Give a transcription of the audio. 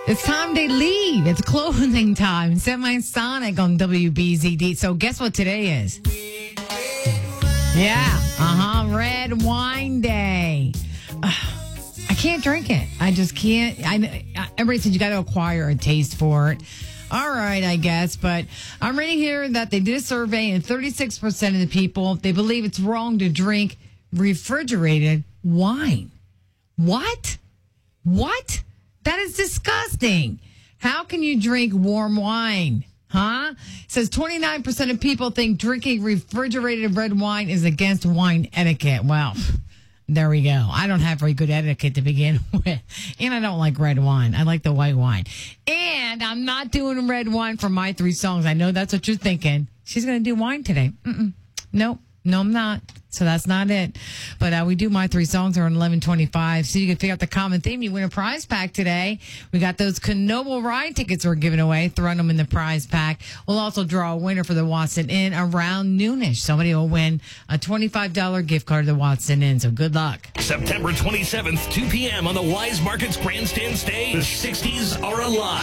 It's time to leave. It's closing time. Semi-Sonic on WBZD. So guess what today is? Yeah. Red Wine Day. I can't drink it. I just can't. Everybody said you got to acquire a taste for it. All right, I guess. But I'm reading here that they did a survey and 36% of the people, they believe it's wrong to drink refrigerated wine. What? That is disgusting. How can you drink warm wine? Huh? It says 29% of people think drinking refrigerated red wine is against wine etiquette. Well, there we go. I don't have very good etiquette to begin with. And I don't like red wine. I like the white wine. And I'm not doing red wine for my 3 songs. I know that's what you're thinking. She's going to do wine today. Nope. No, I'm not. So that's not it. But we do my 3 songs are on 11:25. So you can figure out the common theme. You win a prize pack today. We got those Knoebel ride tickets we're giving away. Throwing them in the prize pack. We'll also draw a winner for the Watson Inn around noonish. Somebody will win a $25 gift card to the Watson Inn. So good luck. September 27th, 2 p.m. on the Wise Markets Grandstand stage. The 60s are alive.